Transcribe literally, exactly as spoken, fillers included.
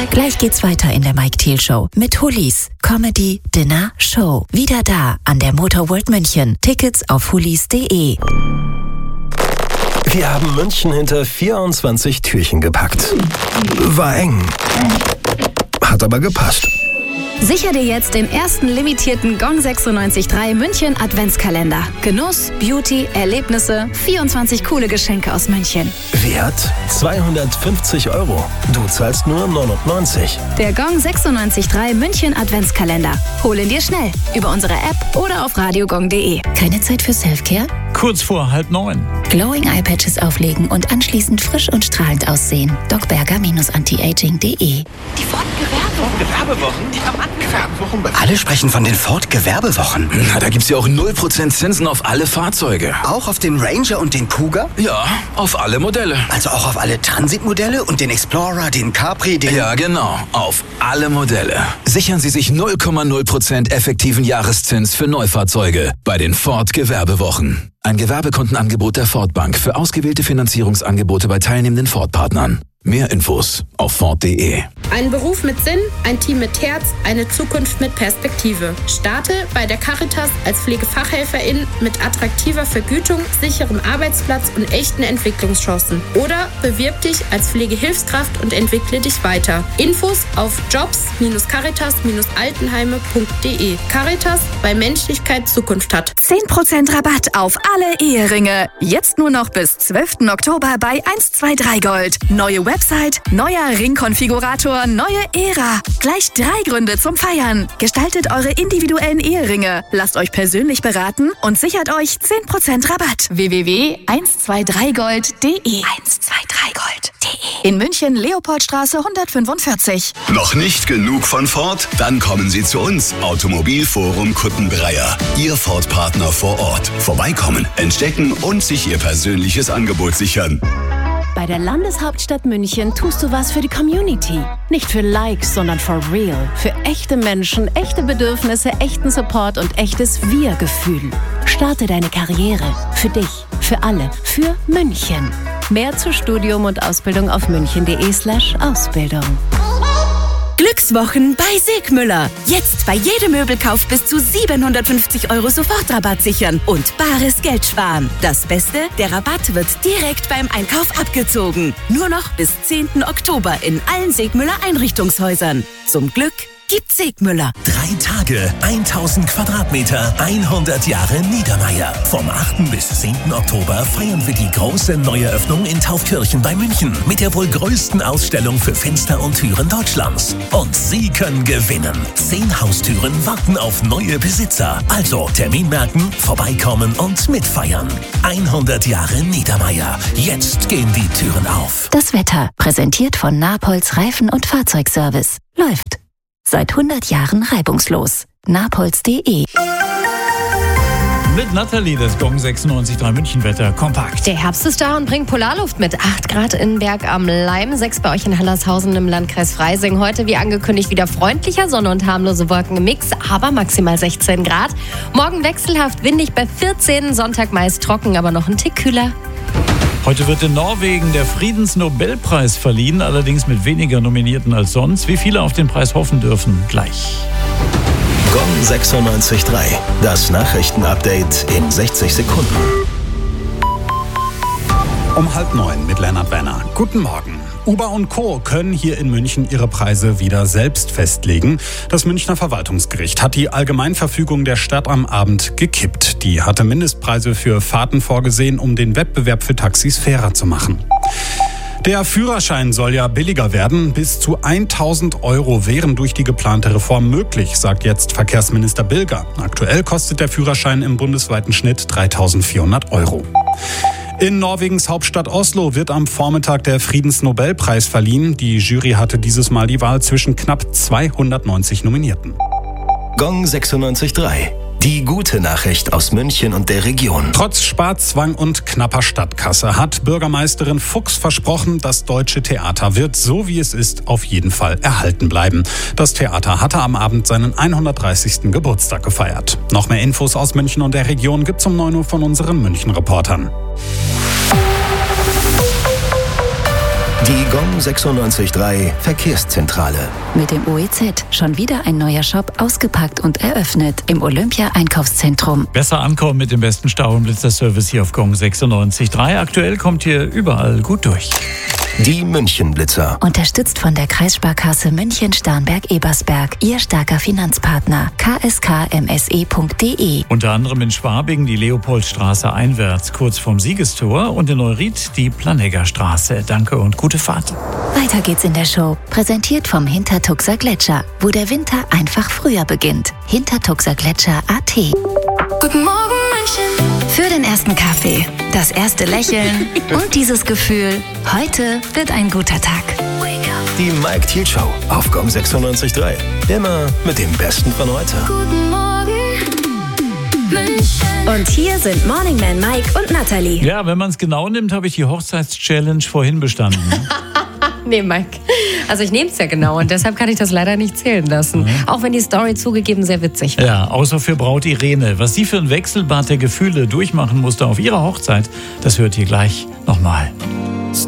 Gleich geht's weiter in der Mike Thiel Show mit Hullis Comedy Dinner Show. Wieder da an der Motor World München. Tickets auf hullis punkt de. Wir haben München hinter vierundzwanzig Türchen gepackt. War eng. Hat aber gepasst. Sicher dir jetzt den ersten limitierten Gong sechsundneunzig Komma drei München Adventskalender. Genuss, Beauty, Erlebnisse, vierundzwanzig coole Geschenke aus München. Wert zweihundertfünfzig Euro. Du zahlst nur neunundneunzig. Der Gong sechsundneunzig Komma drei München Adventskalender. Hol ihn dir schnell über unsere App oder auf radiogong punkt de. Keine Zeit für Selfcare? Kurz vor halb neun. Glowing Eye Patches auflegen und anschließend frisch und strahlend aussehen. docberger Antiaging punkt de. Die Ford Gewerbewochen? Die haben Gewerbewochen. Alle sprechen von den Ford Gewerbewochen. Na, da gibt's ja auch null Prozent Zinsen auf alle Fahrzeuge. Auch auf den Ranger und den Kuga? Ja, auf alle Modelle. Also auch auf alle Transit-Modelle und den Explorer, den Capri, den... Ja, genau. Auf alle Modelle. Sichern Sie sich null Komma null Prozent effektiven Jahreszins für Neufahrzeuge bei den Ford Gewerbewochen. Ein Gewerbekundenangebot der Ford Bank für ausgewählte Finanzierungsangebote bei teilnehmenden Ford-Partnern. Mehr Infos auf ford punkt de. Ein Beruf mit Sinn, ein Team mit Herz, eine Zukunft mit Perspektive. Starte bei der Caritas als Pflegefachhelferin mit attraktiver Vergütung, sicherem Arbeitsplatz und echten Entwicklungschancen. Oder bewirb dich als Pflegehilfskraft und entwickle dich weiter. Infos auf jobs Bindestrich caritas Bindestrich altenheime punkt de. Caritas, weil Menschlichkeit Zukunft hat. zehn Prozent Rabatt auf alle Eheringe. Jetzt nur noch bis zwölften Oktober bei eins zwei drei Gold. Neue Website, neuer Ringkonfigurator, neue Ära. Gleich drei Gründe zum Feiern. Gestaltet eure individuellen Eheringe. Lasst euch persönlich beraten und sichert euch zehn Prozent Rabatt. w w w punkt eins zwei drei gold punkt de. eins zwei drei gold punkt de. In München, Leopoldstraße hundertfünfundvierzig. Noch nicht genug von Ford? Dann kommen Sie zu uns. Automobilforum Kuttenbreier. Ihr Ford-Partner vor Ort. Vorbeikommen, entdecken und sich Ihr persönliches Angebot sichern. Bei der Landeshauptstadt München tust du was für die Community. Nicht für Likes, sondern for real. Für echte Menschen, echte Bedürfnisse, echten Support und echtes Wir-Gefühl. Starte deine Karriere. Für dich, für alle, für München. Mehr zu Studium und Ausbildung auf münchen punkt de slash Ausbildung. Glückswochen bei Segmüller. Jetzt bei jedem Möbelkauf bis zu siebenhundertfünfzig Euro Sofortrabatt sichern und bares Geld sparen. Das Beste, der Rabatt wird direkt beim Einkauf abgezogen. Nur noch bis zehnten Oktober in allen Segmüller Einrichtungshäusern. Zum Glück gibt Segmüller. Drei Tage, tausend Quadratmeter, hundert Jahre Niedermeyer. Vom achten bis zehnten Oktober feiern wir die große Neueröffnung in Taufkirchen bei München mit der wohl größten Ausstellung für Fenster und Türen Deutschlands. Und Sie können gewinnen. Zehn Haustüren warten auf neue Besitzer. Also Termin merken, vorbeikommen und mitfeiern. hundert Jahre Niedermeyer. Jetzt gehen die Türen auf. Das Wetter, präsentiert von Napolz Reifen- und Fahrzeugservice. Läuft. Seit hundert Jahren reibungslos. napolz punkt de. Mit Nathalie, das Gong sechsundneunzig Komma drei München-Wetter kompakt. Der Herbst ist da und bringt Polarluft mit. acht Grad in Berg am Leim, sechs bei euch in Hallershausen im Landkreis Freising. Heute, wie angekündigt, wieder freundlicher, Sonne und harmlose Wolken im Mix, aber maximal sechzehn Grad. Morgen wechselhaft windig bei vierzehn, Sonntag meist trocken, aber noch ein Tick kühler. Heute wird in Norwegen der Friedensnobelpreis verliehen, allerdings mit weniger Nominierten als sonst. Wie viele auf den Preis hoffen dürfen, gleich. Gong sechsundneunzig Komma drei. Das Nachrichtenupdate in sechzig Sekunden. Um halb neun mit Lennart Werner. Guten Morgen. Uber und Co. können hier in München ihre Preise wieder selbst festlegen. Das Münchner Verwaltungsgericht hat die Allgemeinverfügung der Stadt am Abend gekippt. Die hatte Mindestpreise für Fahrten vorgesehen, um den Wettbewerb für Taxis fairer zu machen. Der Führerschein soll ja billiger werden. Bis zu tausend Euro wären durch die geplante Reform möglich, sagt jetzt Verkehrsminister Bilger. Aktuell kostet der Führerschein im bundesweiten Schnitt dreitausendvierhundert Euro. In Norwegens Hauptstadt Oslo wird am Vormittag der Friedensnobelpreis verliehen. Die Jury hatte dieses Mal die Wahl zwischen knapp zweihundertneunzig Nominierten. Gong sechsundneunzig Komma drei. Die gute Nachricht aus München und der Region. Trotz Sparzwang und knapper Stadtkasse hat Bürgermeisterin Fuchs versprochen, das Deutsche Theater wird, so wie es ist, auf jeden Fall erhalten bleiben. Das Theater hatte am Abend seinen hundertdreißigsten Geburtstag gefeiert. Noch mehr Infos aus München und der Region gibt's um neun Uhr von unseren München-Reportern. Die Gong sechsundneunzig Komma drei Verkehrszentrale. Mit dem O E Z schon wieder ein neuer Shop ausgepackt und eröffnet im Olympia-Einkaufszentrum. Besser ankommen mit dem besten Stau- und Blitzerservice hier auf Gong sechsundneunzig Komma drei. Aktuell kommt ihr überall gut durch. Die München-Blitzer. Unterstützt von der Kreissparkasse München-Starnberg-Ebersberg. Ihr starker Finanzpartner. k s k m s e punkt d e. Unter anderem in Schwabing die Leopoldstraße einwärts, kurz vorm Siegestor. Und in Neuried die Planeggerstraße. Danke und gute Fahrt. Weiter geht's in der Show. Präsentiert vom Hintertuxer Gletscher, wo der Winter einfach früher beginnt. Hintertuxer Gletscher punkt a t. Guten Morgen, München. Für den ersten Kaffee, das erste Lächeln und dieses Gefühl, heute wird ein guter Tag. Die Mike Thiel Show auf Gong sechsundneunzig Komma drei. Immer mit dem Besten von heute. Guten Morgen, München. Und hier sind Morning Man Mike und Natalie. Ja, wenn man es genau nimmt, habe ich die Hochzeitschallenge vorhin bestanden. Nee, Mike. Also ich nehme es ja genau und deshalb kann ich das leider nicht zählen lassen. Mhm. Auch wenn die Story zugegeben sehr witzig war. Ja, außer für Braut Irene. Was sie für ein Wechselbad der Gefühle durchmachen musste auf ihrer Hochzeit, das hört ihr gleich nochmal.